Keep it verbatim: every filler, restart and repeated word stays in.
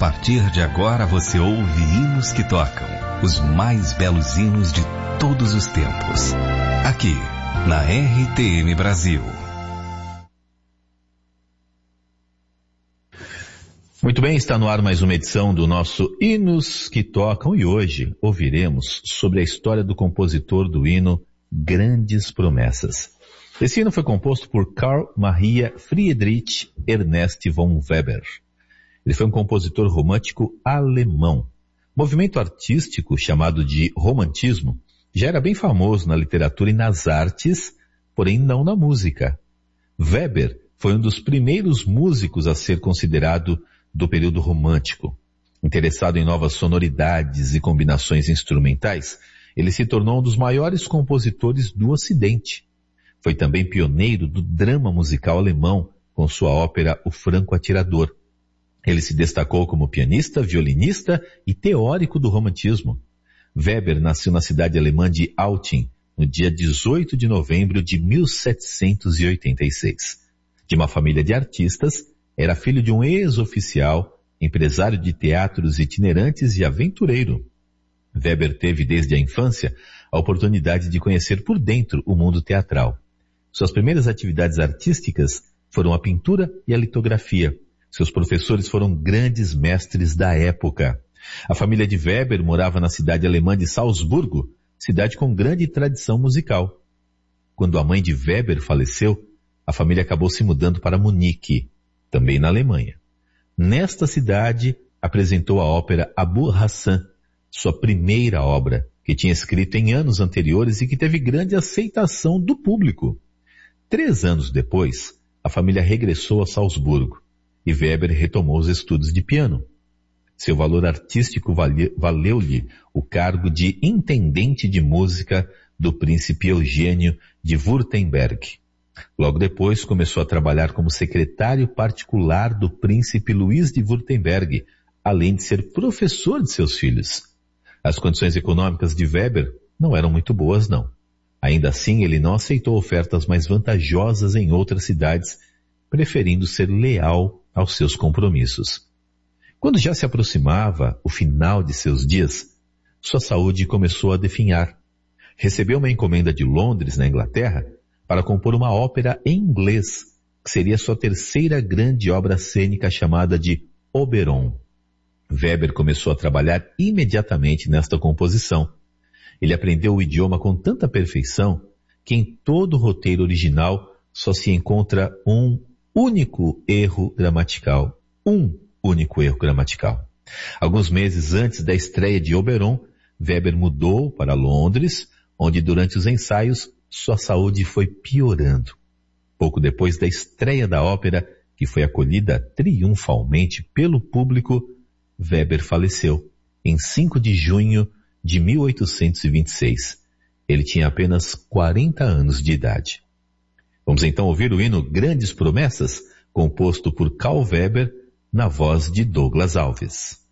partir de agora você ouve hinos que tocam, os mais belos hinos de todos os tempos. Aqui, na R T M Brasil. Muito bem, está no ar mais uma edição do nosso Hinos que Tocam e hoje ouviremos sobre a história do compositor do hino Grandes Promessas. Esse hino foi composto por Carl Maria Friedrich Ernest von Weber. Ele foi um compositor romântico alemão. O movimento artístico chamado de romantismo já era bem famoso na literatura e nas artes, porém não na música. Weber foi um dos primeiros músicos a ser considerado do período romântico. Interessado em novas sonoridades e combinações instrumentais, ele se tornou um dos maiores compositores do Ocidente. Foi também pioneiro do drama musical alemão com sua ópera O Franco Atirador. Ele se destacou como pianista, violinista e teórico do romantismo. Weber nasceu na cidade alemã de Auting, no dia dezoito de novembro de mil setecentos e oitenta e seis. De uma família de artistas, era filho de um ex-oficial, empresário de teatros itinerantes e aventureiro. Weber teve desde a infância a oportunidade de conhecer por dentro o mundo teatral. Suas primeiras atividades artísticas foram a pintura e a litografia. Seus professores foram grandes mestres da época. A família de Weber morava na cidade alemã de Salzburgo, cidade com grande tradição musical. Quando a mãe de Weber faleceu, a família acabou se mudando para Munique, também na Alemanha. Nesta cidade, apresentou a ópera Abu Hassan, sua primeira obra, que tinha escrito em anos anteriores e que teve grande aceitação do público. Três anos depois, a família regressou a Salzburgo e Weber retomou os estudos de piano. Seu valor artístico valeu-lhe o cargo de intendente de música do príncipe Eugênio de Württemberg. Logo depois começou a trabalhar como secretário particular do príncipe Luís de Württemberg, além de ser professor de seus filhos. As condições econômicas de Weber não eram muito boas, não. Ainda assim, ele não aceitou ofertas mais vantajosas em outras cidades, preferindo ser leal aos seus compromissos. Quando já se aproximava o final de seus dias, sua saúde começou a definhar. Recebeu uma encomenda de Londres, na Inglaterra, para compor uma ópera em inglês, que seria sua terceira grande obra cênica chamada de Oberon. Weber começou a trabalhar imediatamente nesta composição. Ele aprendeu o idioma com tanta perfeição que em todo o roteiro original só se encontra um único erro gramatical. Um único erro gramatical. Alguns meses antes da estreia de Oberon, Weber mudou para Londres, onde durante os ensaios sua saúde foi piorando. Pouco depois da estreia da ópera, que foi acolhida triunfalmente pelo público, Weber faleceu em cinco de junho de mil oitocentos e vinte e seis. Ele tinha apenas quarenta anos de idade. Vamos então ouvir o hino Grandes Promessas, composto por Carl Weber, na voz de Douglas Alves.